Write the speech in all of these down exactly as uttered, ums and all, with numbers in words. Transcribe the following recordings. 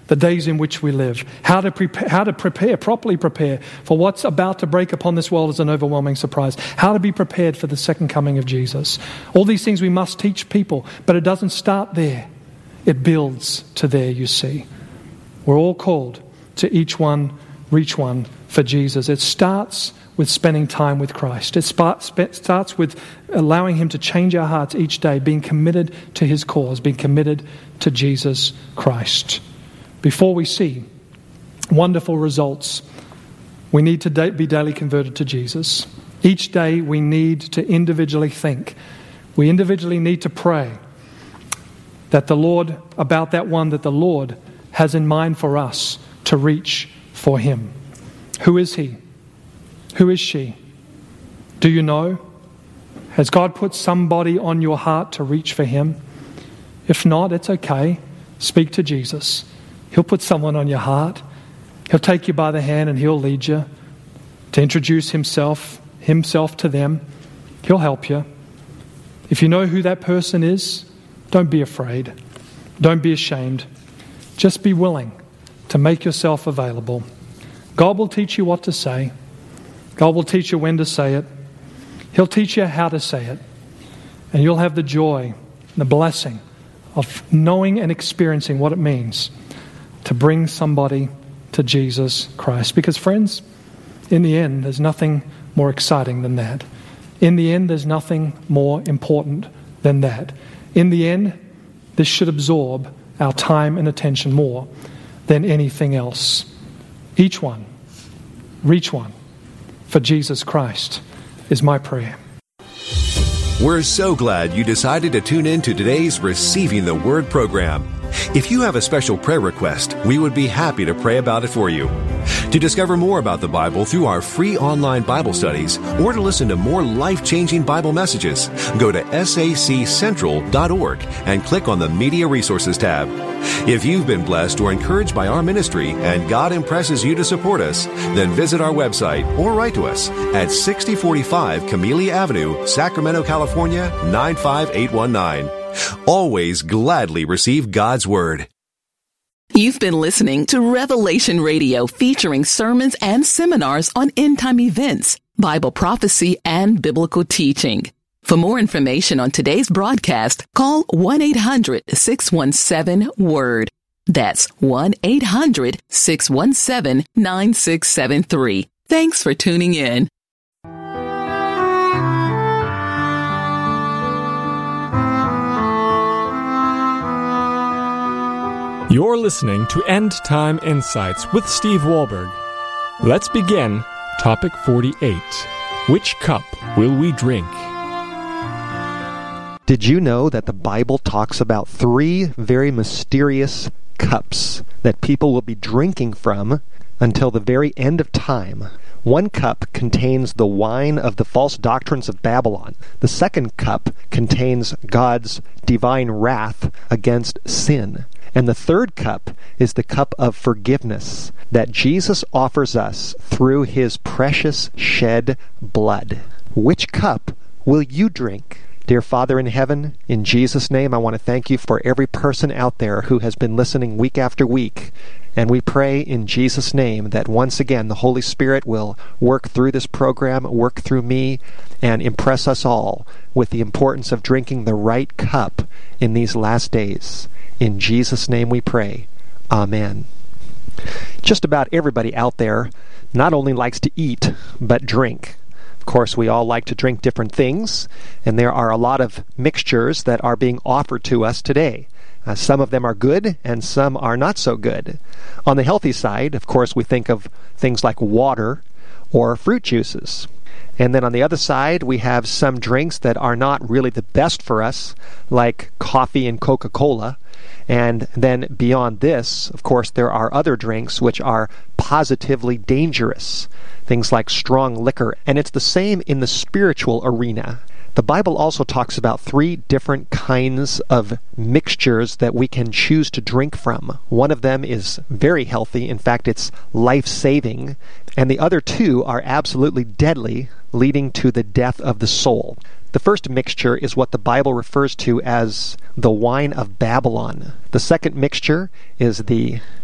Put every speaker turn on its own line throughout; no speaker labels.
the days in which we live, how to prepare, how to prepare, properly prepare for what's about to break upon this world as an overwhelming surprise, how to be prepared for the second coming of Jesus. All these things we must teach people, but it doesn't start there. It builds to there, you see. We're all called to each one, reach one for Jesus. It starts with spending time with Christ. It starts with allowing Him to change our hearts each day, being committed to His cause, being committed to Jesus Christ. Before we see wonderful results, we need to be daily converted to Jesus. Each day we need to individually think. We individually need to pray that the Lord, about that one that the Lord has in mind for us to reach for Him. Who is He? Who is she? Do you know? Has God put somebody on your heart to reach for Him? If not, it's okay. Speak to Jesus. He'll put someone on your heart. He'll take you by the hand and He'll lead you to introduce Himself, Himself to them. He'll help you. If you know who that person is, don't be afraid. Don't be ashamed. Just be willing to make yourself available. God will teach you what to say. God will teach you when to say it. He'll teach you how to say it. And you'll have the joy, the blessing of knowing and experiencing what it means to bring somebody to Jesus Christ. Because friends, in the end, there's nothing more exciting than that. In the end, there's nothing more important than that. In the end, this should absorb our time and attention more than anything else. Each one, reach one for Jesus Christ is my prayer.
We're so glad you decided to tune in to today's Receiving the Word program. If you have a special prayer request, we would be happy to pray about it for you. To discover more about the Bible through our free online Bible studies or to listen to more life-changing Bible messages, go to S A C central dot org and click on the Media Resources tab. If you've been blessed or encouraged by our ministry and God impresses you to support us, then visit our website or write to us at sixty forty-five Camellia Avenue, Sacramento, California, nine five eight one nine. Always gladly receive God's Word.
You've been listening to Revelation Radio, featuring sermons and seminars on end-time events, Bible prophecy, and biblical teaching. For more information on today's broadcast, call one eight hundred six one seven word. That's one eight hundred six one seven nine six seven three. Thanks for tuning in.
You're listening to End Time Insights with Steve Wahlberg. Let's begin topic forty-eight. Which cup will we drink?
Did you know that the Bible talks about three very mysterious cups that people will be drinking from until the very end of time? One cup contains the wine of the false doctrines of Babylon. The second cup contains God's divine wrath against sin. And the third cup is the cup of forgiveness that Jesus offers us through His precious shed blood. Which cup will you drink? Dear Father in heaven, in Jesus' name, I want to thank you for every person out there who has been listening week after week. And we pray in Jesus' name that once again the Holy Spirit will work through this program, work through me, and impress us all with the importance of drinking the right cup in these last days. In Jesus' name we pray. Amen. Just about everybody out there not only likes to eat, but drink. Of course, we all like to drink different things, and there are a lot of mixtures that are being offered to us today. Uh, some of them are good, and some are not so good. On the healthy side, of course, we think of things like water or fruit juices. And then on the other side, we have some drinks that are not really the best for us, like coffee and Coca-Cola. And then beyond this, of course, there are other drinks which are positively dangerous, things like strong liquor. And it's the same in the spiritual arena. The Bible also talks about three different kinds of mixtures that we can choose to drink from. One of them is very healthy. In fact, it's life-saving. And the other two are absolutely deadly, leading to the death of the soul. The first mixture is what the Bible refers to as the wine of Babylon. The second mixture is the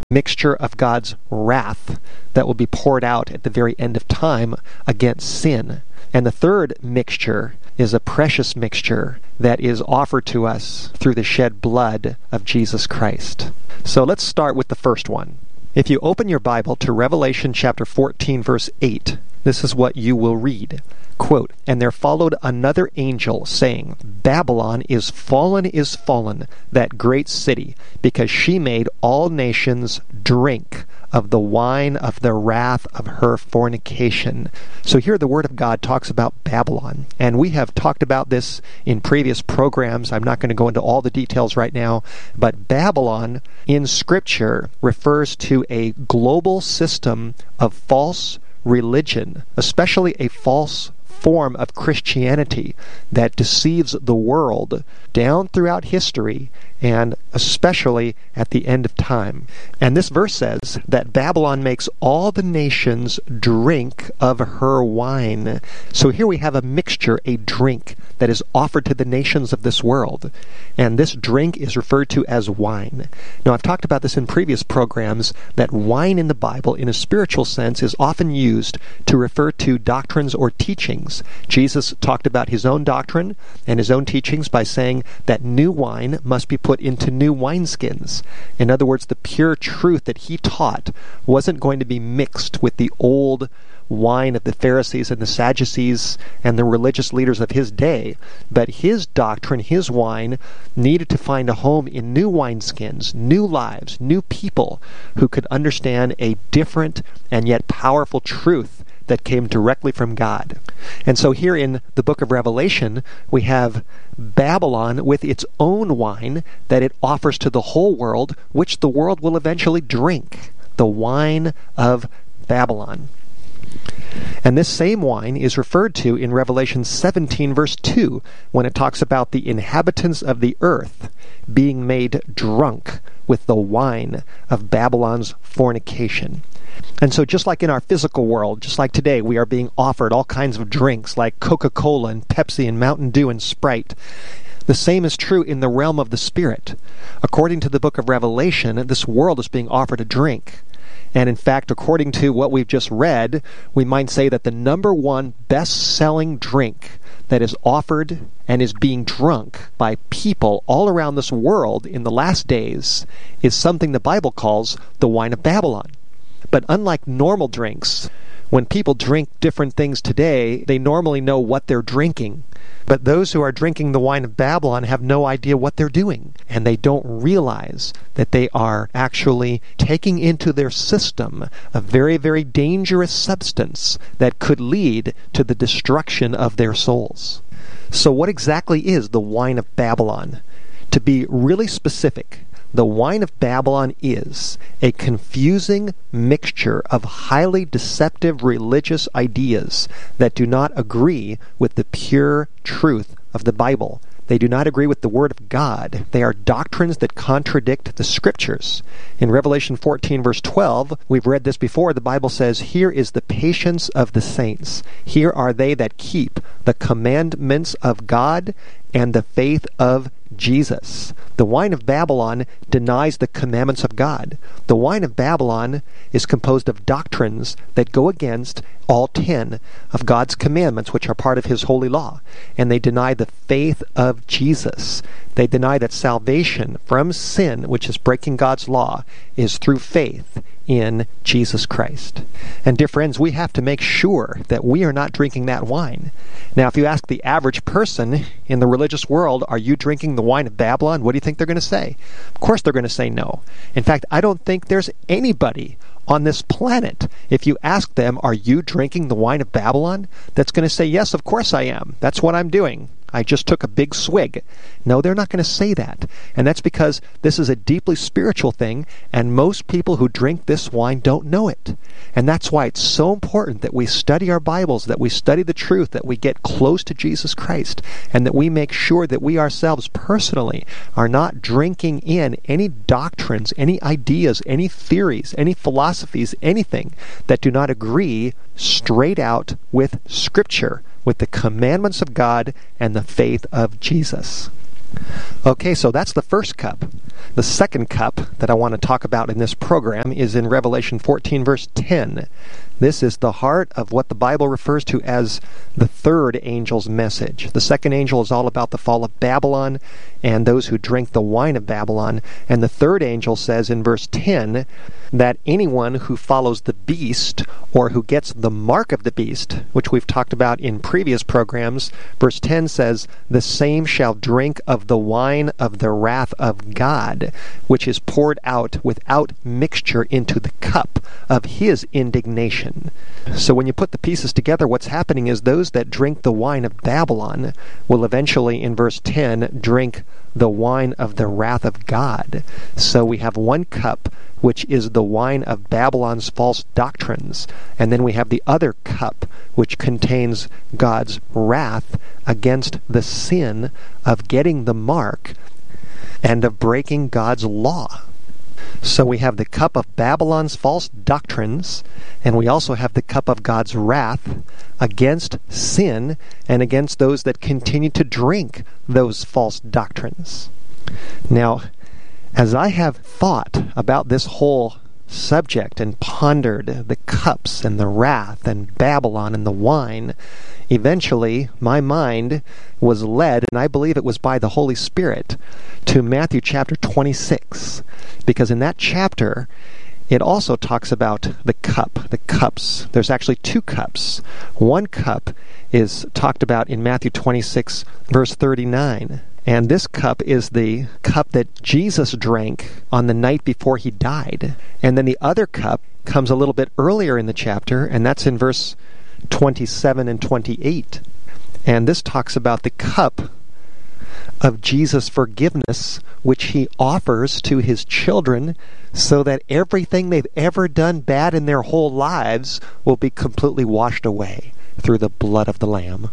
mixture of God's wrath that will be poured out at the very end of time against sin. And the third mixture is a precious mixture that is offered to us through the shed blood of Jesus Christ. So let's start with the first one. If you open your Bible to Revelation chapter fourteen, verse eight, this is what you will read. Quote, "And there followed another angel, saying, Babylon is fallen, is fallen, that great city, because she made all nations drink of the wine of the wrath of her fornication." So here the Word of God talks about Babylon. And we have talked about this in previous programs. I'm not going to go into all the details right now. But Babylon in Scripture refers to a global system of false religion, especially a false form of Christianity that deceives the world down throughout history and especially at the end of time. And this verse says that Babylon makes all the nations drink of her wine. So here we have a mixture, a drink that is offered to the nations of this world. And this drink is referred to as wine. Now, I've talked about this in previous programs, that wine in the Bible, in a spiritual sense, is often used to refer to doctrines or teachings. Jesus talked about his own doctrine and his own teachings by saying that new wine must be put into new wineskins. In other words, the pure truth that he taught wasn't going to be mixed with the old wine of the Pharisees and the Sadducees and the religious leaders of his day, but his doctrine, his wine, needed to find a home in new wineskins, new lives, new people who could understand a different and yet powerful truth that came directly from God. And so here in the book of Revelation, we have Babylon with its own wine that it offers to the whole world, which the world will eventually drink, the wine of Babylon. And this same wine is referred to in Revelation seventeen, verse two, when it talks about the inhabitants of the earth being made drunk with the wine of Babylon's fornication. And so just like in our physical world, just like today, we are being offered all kinds of drinks like Coca-Cola and Pepsi and Mountain Dew and Sprite. The same is true in the realm of the Spirit. According to the book of Revelation, this world is being offered a drink. And in fact, according to what we've just read, we might say that the number one best-selling drink that is offered and is being drunk by people all around this world in the last days is something the Bible calls the wine of Babylon. But unlike normal drinks, when people drink different things today, they normally know what they're drinking. But those who are drinking the wine of Babylon have no idea what they're doing. And they don't realize that they are actually taking into their system a very, very dangerous substance that could lead to the destruction of their souls. So what exactly is the wine of Babylon? To be really specific, the wine of Babylon is a confusing mixture of highly deceptive religious ideas that do not agree with the pure truth of the Bible. They do not agree with the Word of God. They are doctrines that contradict the Scriptures. In Revelation fourteen, verse twelve, we've read this before, the Bible says, "Here is the patience of the saints. Here are they that keep the commandments of God and the faith of Jesus." The wine of Babylon denies the commandments of God. The wine of Babylon is composed of doctrines that go against all ten of God's commandments, which are part of His holy law. And they deny the faith of Jesus. They deny that salvation from sin, which is breaking God's law, is through faith in Jesus Christ. And dear friends, we have to make sure that we are not drinking that wine. Now, if you ask the average person in the religious world, are you drinking the wine of Babylon? What do you think they're going to say? Of course they're going to say no. In fact, I don't think there's anybody on this planet, if you ask them, are you drinking the wine of Babylon? That's going to say, yes, of course I am. That's what I'm doing. I just took a big swig. No, they're not going to say that. And that's because this is a deeply spiritual thing, and most people who drink this wine don't know it. And that's why it's so important that we study our Bibles, that we study the truth, that we get close to Jesus Christ, and that we make sure that we ourselves personally are not drinking in any doctrines, any ideas, any theories, any philosophies, anything that do not agree straight out with Scripture, with the commandments of God and the faith of Jesus. Okay, so that's the first cup. The second cup that I want to talk about in this program is in Revelation fourteen, verse ten. This is the heart of what the Bible refers to as the third angel's message. The second angel is all about the fall of Babylon and those who drink the wine of Babylon. And the third angel says in verse ten that anyone who follows the beast or who gets the mark of the beast, which we've talked about in previous programs, verse ten says, the same shall drink of the wine of the wrath of God, which is poured out without mixture into the cup of his indignation. So when you put the pieces together, what's happening is those that drink the wine of Babylon will eventually, in verse ten, drink the wine of the wrath of God. So we have one cup, which is the wine of Babylon's false doctrines, and then we have the other cup, which contains God's wrath against the sin of getting the mark and of breaking God's law. So we have the cup of Babylon's false doctrines, and we also have the cup of God's wrath against sin and against those that continue to drink those false doctrines. Now, as I have thought about this whole subject and pondered the cups and the wrath and Babylon and the wine, eventually my mind was led, and I believe it was by the Holy Spirit, to Matthew chapter twenty-six. Because in that chapter, it also talks about the cup, the cups. There's actually two cups. One cup is talked about in Matthew twenty-six, verse thirty-nine. And this cup is the cup that Jesus drank on the night before he died. And then the other cup comes a little bit earlier in the chapter, and that's in verse twenty-seven and twenty-eight. And this talks about the cup of Jesus' forgiveness, which he offers to his children so that everything they've ever done bad in their whole lives will be completely washed away through the blood of the Lamb.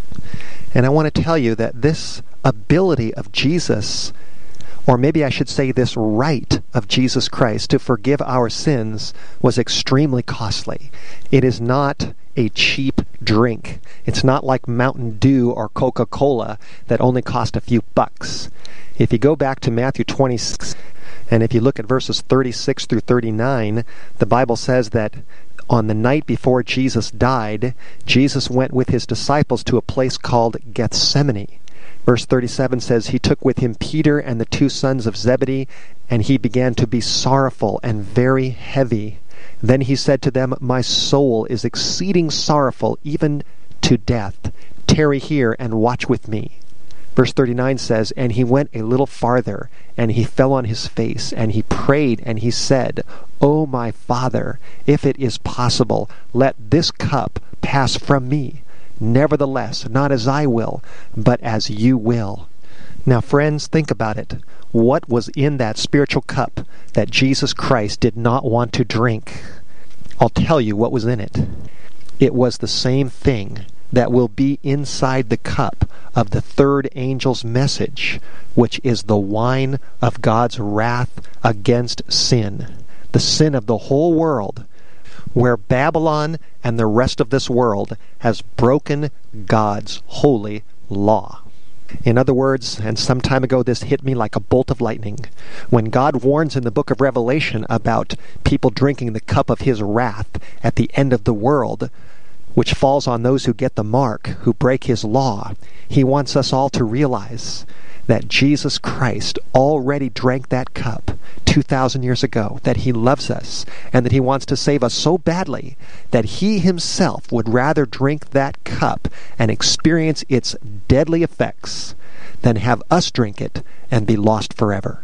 And I want to tell you that this ability of Jesus, or maybe I should say this right of Jesus Christ to forgive our sins, was extremely costly. It is not a cheap drink. It's not like Mountain Dew or Coca-Cola that only cost a few bucks. If you go back to Matthew twenty-six, and if you look at verses thirty-six through thirty-nine, the Bible says that on the night before Jesus died, Jesus went with his disciples to a place called Gethsemane. Verse thirty-seven says, he took with him Peter and the two sons of Zebedee, and he began to be sorrowful and very heavy. Then he said to them, my soul is exceeding sorrowful, even to death. Tarry here and watch with me. Verse thirty-nine says, and he went a little farther, and he fell on his face, and he prayed, and he said, O my Father, if it is possible, let this cup pass from me. Nevertheless, not as I will, but as you will. Now, friends, think about it. What was in that spiritual cup that Jesus Christ did not want to drink? I'll tell you what was in it. It was the same thing that will be inside the cup of the third angel's message, which is the wine of God's wrath against sin, the sin of the whole world, where Babylon and the rest of this world has broken God's holy law. In other words, and some time ago this hit me like a bolt of lightning, when God warns in the book of Revelation about people drinking the cup of his wrath at the end of the world, which falls on those who get the mark, who break his law, he wants us all to realize that Jesus Christ already drank that cup two thousand years ago, that he loves us, and that he wants to save us so badly that he himself would rather drink that cup and experience its deadly effects than have us drink it and be lost forever.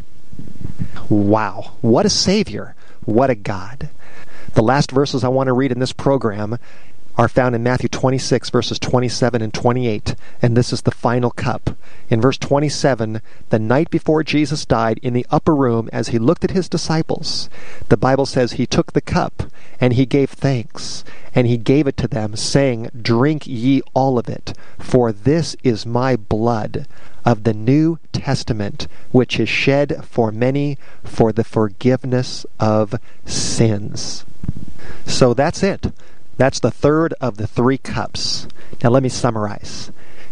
Wow, what a Savior, what a God. The last verses I want to read in this program are found in Matthew twenty-six, verses twenty-seven and twenty-eight, and this is the final cup. In verse twenty-seven, the night before Jesus died, in the upper room, as he looked at his disciples, the Bible says he took the cup, and he gave thanks, and he gave it to them, saying, drink ye all of it, for this is my blood of the New Testament, which is shed for many for the forgiveness of sins. So that's it. That's the third of the three cups. Now let me summarize.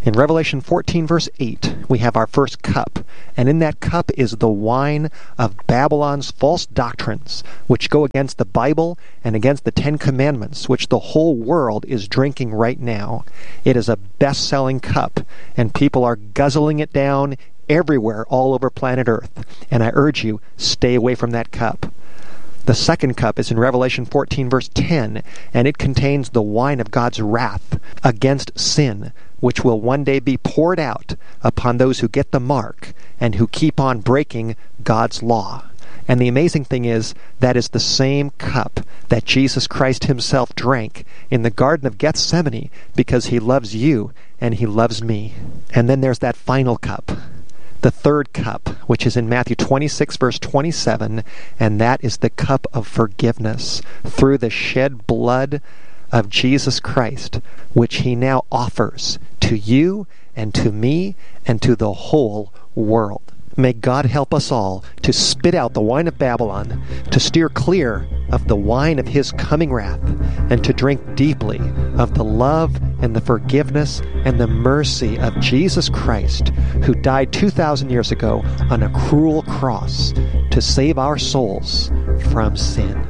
In Revelation fourteen, verse eight, we have our first cup, and in that cup is the wine of Babylon's false doctrines, which go against the Bible and against the Ten Commandments, which the whole world is drinking right now. It is a best-selling cup, and people are guzzling it down everywhere all over planet Earth. And I urge you, stay away from that cup. The second cup is in Revelation fourteen, verse ten, and it contains the wine of God's wrath against sin, which will one day be poured out upon those who get the mark and who keep on breaking God's law. And the amazing thing is, that is the same cup that Jesus Christ himself drank in the Garden of Gethsemane because he loves you and he loves me. And then there's that final cup, the third cup, which is in Matthew twenty-six, verse twenty-seven, and that is the cup of forgiveness through the shed blood of Jesus Christ, which he now offers to you and to me and to the whole world. May God help us all to spit out the wine of Babylon, to steer clear of the wine of his coming wrath, and to drink deeply of the love and the forgiveness and the mercy of Jesus Christ, who died two thousand years ago on a cruel cross to save our souls from sin.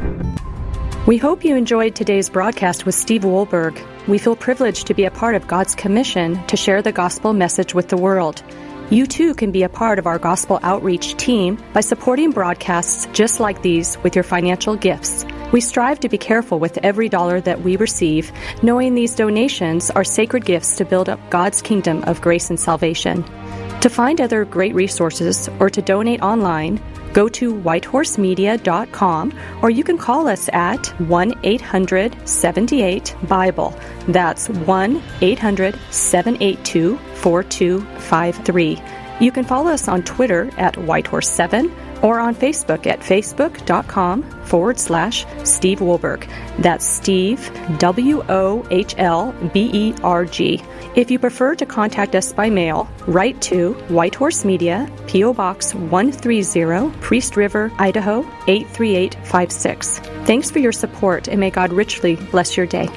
We hope you enjoyed today's broadcast with Steve Wohlberg. We feel privileged to be a part of God's commission to share the gospel message with the world. You too can be a part of our gospel outreach team by supporting broadcasts just like these with your financial gifts. We strive to be careful with every dollar that we receive, knowing these donations are sacred gifts to build up God's kingdom of grace and salvation. To find other great resources or to donate online, go to whitehorse media dot com, or you can call us at one eight hundred seven eight Bible. That's one eight hundred seven eight two four two five three. You can follow us on Twitter at whitehorse seven or on Facebook at facebook.com forward slash Steve Wohlberg. That's Steve, W O H L B E R G. If you prefer to contact us by mail, write to Whitehorse Media, P O Box one thirty, Priest River, Idaho eight three eight five six. Thanks for your support, and may God richly bless your day.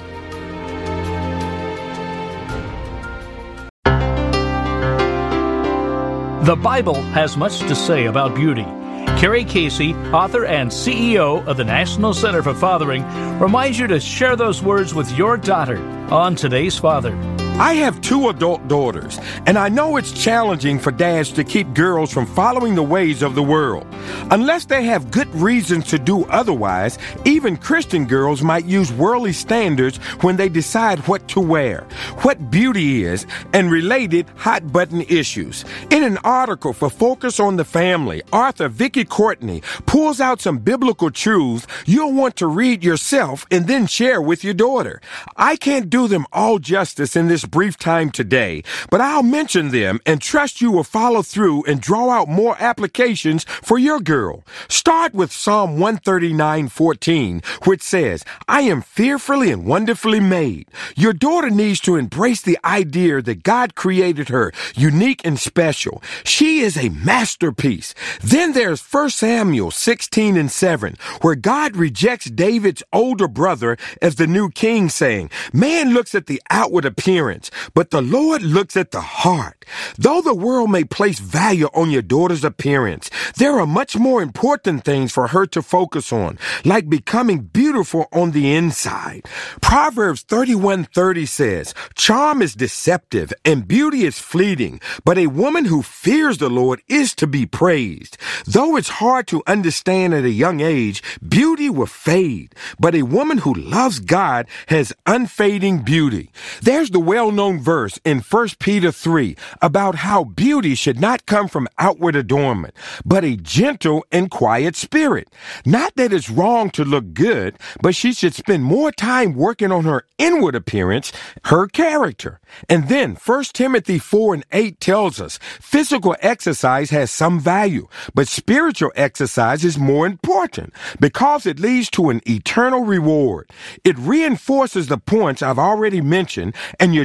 The Bible has much to say about beauty. Carrie Casey, author and C E O of the National Center for Fathering, reminds you to share those words with your daughter on Today's Father.
I have two adult daughters, and I know it's challenging for dads to keep girls from following the ways of the world. Unless they have good reasons to do otherwise, even Christian girls might use worldly standards when they decide what to wear, what beauty is, and related hot-button issues. In an article for Focus on the Family, author Vicky Courtney pulls out some biblical truths you'll want to read yourself and then share with your daughter. I can't do them all justice in this brief time today, but I'll mention them and trust you will follow through and draw out more applications for your girl. Start with Psalm one thirty-nine fourteen, which says, I am fearfully and wonderfully made. Your daughter needs to embrace the idea that God created her unique and special. She is a masterpiece. Then there's First Samuel sixteen and seven, where God rejects David's older brother as the new king, saying, man looks at the outward appearance, but the Lord looks at the heart. Though the world may place value on your daughter's appearance, there are much more important things for her to focus on, like becoming beautiful on the inside. Proverbs thirty-one thirty says, charm is deceptive and beauty is fleeting, but a woman who fears the Lord is to be praised. Though it's hard to understand at a young age, beauty will fade, but a woman who loves God has unfading beauty. There's the well-known verse in First Peter three about how beauty should not come from outward adornment, but a gentle and quiet spirit. Not that it's wrong to look good, but she should spend more time working on her inward appearance, her character. And then First Timothy four and eight tells us physical exercise has some value, but spiritual exercise is more important because it leads to an eternal reward. It reinforces the points I've already mentioned, and your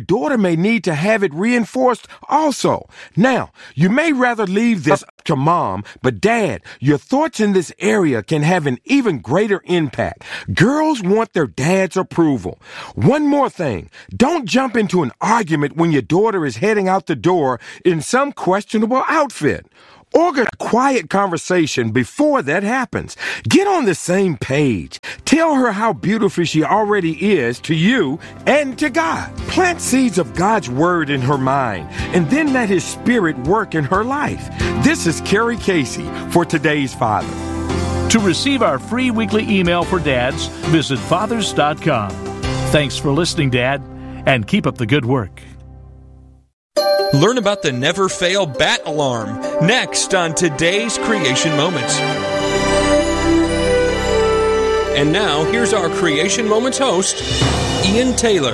daughter may need to have it reinforced also. Now, you may rather leave this up to mom, but dad, your thoughts in this area can have an even greater impact. Girls want their dad's approval. One more thing. Don't jump into an argument when your daughter is heading out the door in some questionable outfit. Organize a quiet conversation before that happens. Get on the same page. Tell her how beautiful she already is to you and to God. Plant seeds of God's word in her mind, and then let his spirit work in her life. This is Kerry Casey for Today's Father.
To receive our free weekly email for dads, visit fathers dot com. Thanks for listening, Dad, and keep up the good work.
Learn about the Never Fail Bat Alarm next on Today's Creation Moments. And now, here's our Creation Moments host, Ian Taylor.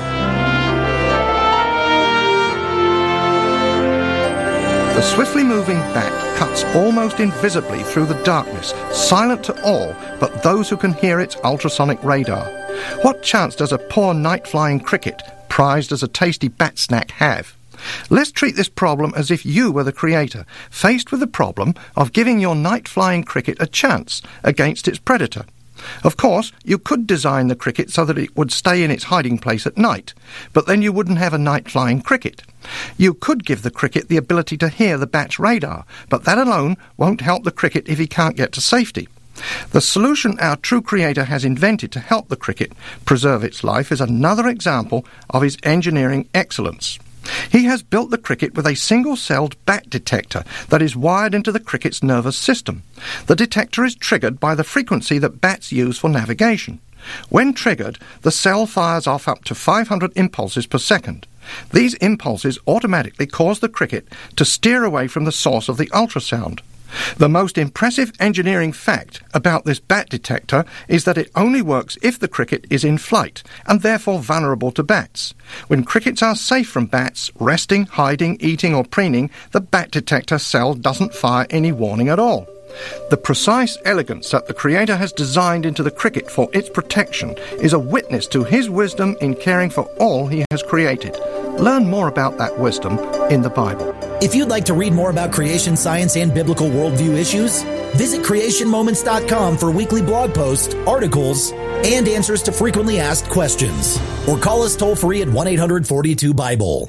The swiftly moving bat cuts almost invisibly through the darkness, silent to all but those who can hear its ultrasonic radar. What chance does a poor night-flying cricket, prized as a tasty bat snack, have? Let's treat this problem as if you were the creator, faced with the problem of giving your night-flying cricket a chance against its predator. Of course, you could design the cricket so that it would stay in its hiding place at night, but then you wouldn't have a night-flying cricket. You could give the cricket the ability to hear the bat's radar, but that alone won't help the cricket if he can't get to safety. The solution our true creator has invented to help the cricket preserve its life is another example of his engineering excellence. He has built the cricket with a single-celled bat detector that is wired into the cricket's nervous system. The detector is triggered by the frequency that bats use for navigation. When triggered, the cell fires off up to five hundred impulses per second. These impulses automatically cause the cricket to steer away from the source of the ultrasound. The most impressive engineering fact about this bat detector is that it only works if the cricket is in flight, and therefore vulnerable to bats. When crickets are safe from bats, resting, hiding, eating or preening, the bat detector cell doesn't fire any warning at all. The precise elegance that the Creator has designed into the cricket for its protection is a witness to his wisdom in caring for all he has created. Learn more about that wisdom in the Bible.
If you'd like to read more about creation science and biblical worldview issues, visit creation moments dot com for weekly blog posts, articles, and answers to frequently asked questions. Or call us toll-free at one eight hundred forty-two Bible.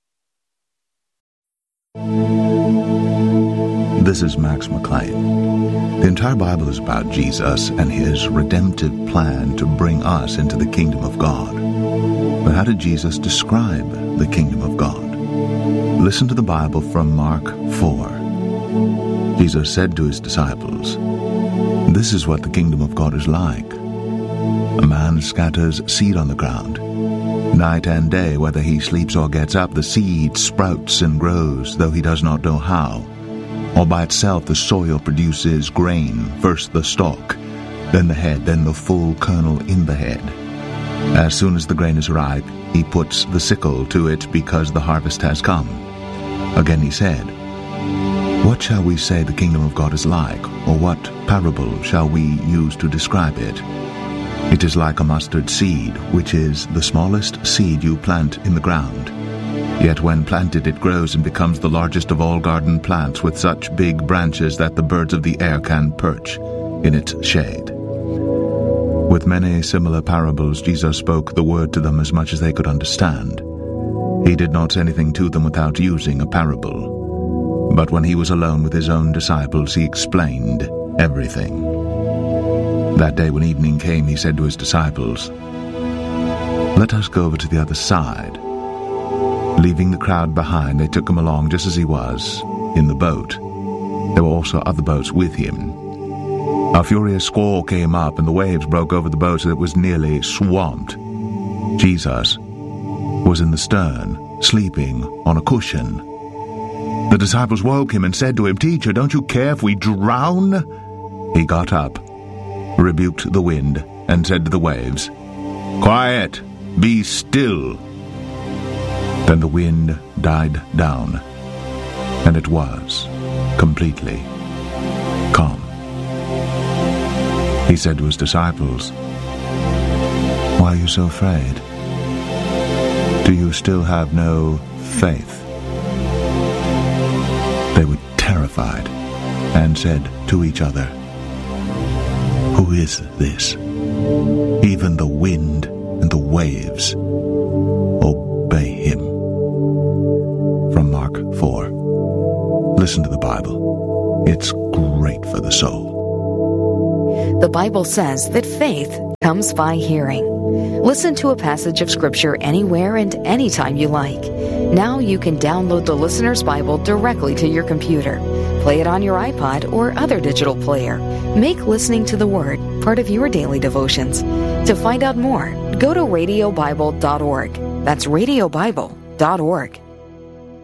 This is Max McLean. The entire Bible is about Jesus and his redemptive plan to bring us into the kingdom of God. But how did Jesus describe the kingdom of God? Listen to the Bible from Mark four. Jesus said to his disciples, "This is what the kingdom of God is like. A man scatters seed on the ground. Night and day, whether he sleeps or gets up, the seed sprouts and grows, though he does not know how. All by itself the soil produces grain, first the stalk, then the head, then the full kernel in the head. As soon as the grain is ripe, he puts the sickle to it because the harvest has come." Again he said, "What shall we say the kingdom of God is like, or what parable shall we use to describe it? It is like a mustard seed, which is the smallest seed you plant in the ground. Yet when planted it grows and becomes the largest of all garden plants, with such big branches that the birds of the air can perch in its shade." With many similar parables, Jesus spoke the word to them as much as they could understand. He did not say anything to them without using a parable. But when he was alone with his own disciples, he explained everything. That day when evening came, he said to his disciples, "Let us go over to the other side." Leaving the crowd behind, they took him along just as he was, in the boat. There were also other boats with him. A furious squall came up, and the waves broke over the boat so that it was nearly swamped. Jesus was in the stern, sleeping on a cushion. The disciples woke him and said to him, "Teacher, don't you care if we drown?" He got up, rebuked the wind, and said to the waves, "Quiet, be still." Then the wind died down, and it was completely calm. He said to his disciples, "Why are you so afraid? Do you still have no faith? They were terrified and said to each other, Who is this? Even the wind and the waves obey him. From Mark four. Listen to the Bible. It's great for the soul.
The Bible says that faith comes by hearing. Listen to a passage of Scripture anywhere and anytime you like. Now you can download the Listener's Bible directly to your computer. Play it on your iPod or other digital player. Make listening to the Word part of your daily devotions. To find out more, go to radio bible dot org. That's radio bible dot org.